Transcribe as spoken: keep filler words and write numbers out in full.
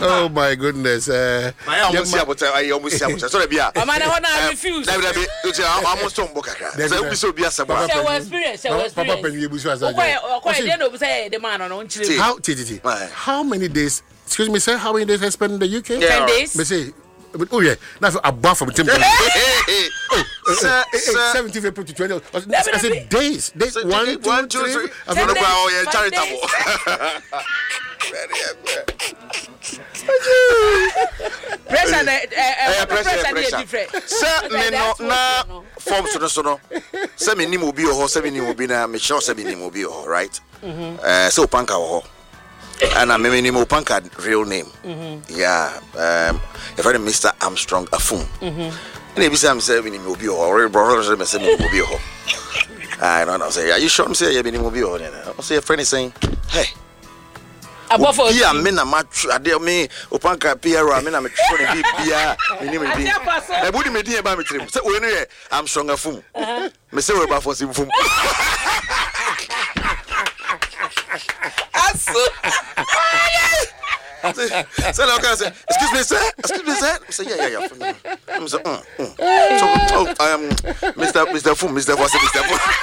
Oh my goodness. Uh, I almost see about I almost see about so be a. I I refuse. That be I almost don't book. So we so be a sabah. Share experience, share experience. Papa Penny Busu as How Titi? How many days? Excuse me, sir. How many days I spent in the U K? Ten days. Me say, oh yeah, now a bar from Tim. seventeenth April to twentieth. I said days. Days. One, one, two, three. I don't know how you're charitable. Pressure, pressure, pressure. Sir, me no na form so so no. Say me ni mo bi o, say me ni mo bi na me sure say me ni mo bi o, right? Eh, so panka o. And I mean mo panka real name. Yeah. Um, if I Mister Armstrong Afum. Mhm. And if I'm saying me mo bi o, or brother say me mo bi o. I don't know. Say, are you sure? I'm saying me ni mo bi o. I say a friend is saying, hey. Above all, yeah, me na match. I dare me. Opanka Pierre, me na me try to be Pierre. Me ni me di. I body me di about me trim. Say, we know I'm strong a fum. Me say we about for sim fum. Asu. Say, look, I say, excuse me, sir. Excuse me, sir. I say, yeah, yeah, yeah. I'm so, mm, mm. So, oh, I am Mister Mister Fum, Mister Fosse, Mister Fum.